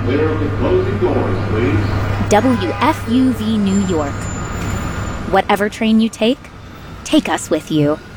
clear of the closing doors, please. WFUV New York. Whatever train you take us with you.